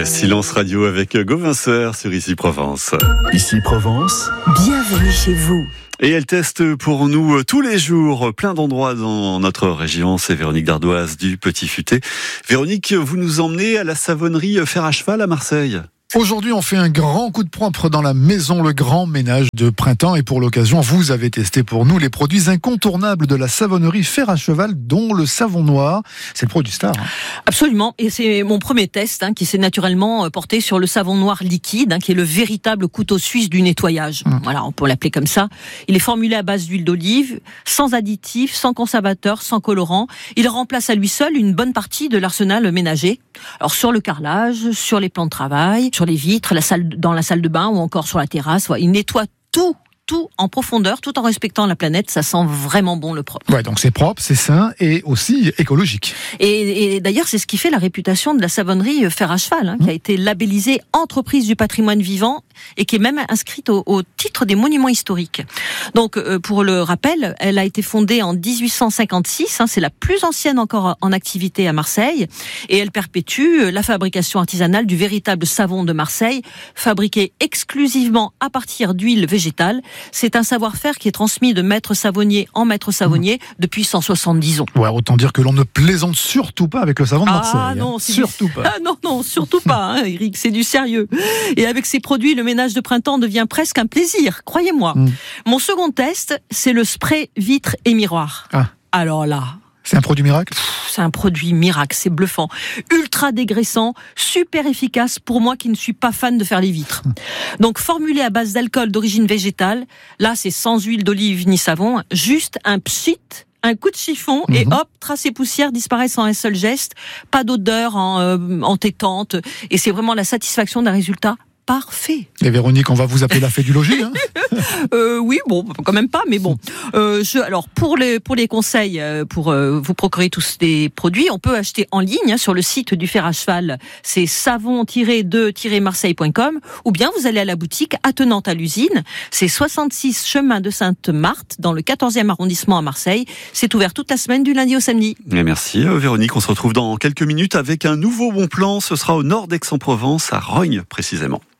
Silence Radio avec Gauvin sur Ici Provence. Ici Provence, bienvenue chez vous. Et elle teste pour nous tous les jours plein d'endroits dans notre région. C'est Véronique Dardoise du Petit Futé. Véronique, vous nous emmenez à la savonnerie Fer à Cheval à Marseille. Aujourd'hui, on fait un grand coup de propre dans la maison, le grand ménage de printemps. Et pour l'occasion, vous avez testé pour nous les produits incontournables de la savonnerie Fer à Cheval, dont le savon noir. C'est le produit star. Absolument. Et c'est mon premier test qui s'est naturellement porté sur le savon noir liquide, qui est le véritable couteau suisse du nettoyage. Voilà, on peut l'appeler comme ça. Il est formulé à base d'huile d'olive, sans additifs, sans conservateur, sans colorant. Il remplace à lui seul une bonne partie de l'arsenal ménager. Alors sur le carrelage, sur les plans de travail, sur les vitres, dans la salle de bain ou encore sur la terrasse. Il nettoie tout en profondeur, tout en respectant la planète. Ça sent vraiment bon le propre. Ouais, donc c'est propre, c'est sain et aussi écologique. Et d'ailleurs, c'est ce qui fait la réputation de la savonnerie Fer à Cheval, qui a été labellisée entreprise du patrimoine vivant et qui est même inscrite au titre des monuments historiques. Donc, pour le rappel, elle a été fondée en 1856. C'est la plus ancienne encore en activité à Marseille. Et elle perpétue la fabrication artisanale du véritable savon de Marseille, fabriqué exclusivement à partir d'huile végétale. C'est un savoir-faire qui est transmis de maître savonnier en maître savonnier depuis 170 ans. Ouais, autant dire que l'on ne plaisante surtout pas avec le savon de Marseille. Ah non, surtout pas. Ah non, surtout pas, Eric, c'est du sérieux. Et avec ces produits, le ménage de printemps devient presque un plaisir, croyez-moi. Mon second test, c'est le spray vitre et miroir. Alors là... C'est un produit miracle ? C'est un produit miracle, c'est bluffant. Ultra dégraissant, super efficace pour moi qui ne suis pas fan de faire les vitres. Donc formulé à base d'alcool d'origine végétale, là c'est sans huile d'olive ni savon, juste un pchit, un coup de chiffon et hop, traces et poussières disparaissent en un seul geste, pas d'odeur entêtante et c'est vraiment la satisfaction d'un résultat parfait. Et Véronique, on va vous appeler la fée du logis, oui, bon, quand même pas, mais bon. Alors pour les conseils, pour vous procurer tous ces produits, on peut acheter en ligne sur le site du Fer à Cheval. C'est savon-de-marseille.com, ou bien vous allez à la boutique attenante à l'usine. C'est 66 chemin de Sainte-Marthe, dans le 14e arrondissement à Marseille. C'est ouvert toute la semaine du lundi au samedi. Et merci Véronique. On se retrouve dans quelques minutes avec un nouveau bon plan. Ce sera au nord d'Aix-en-Provence, à Rognes précisément.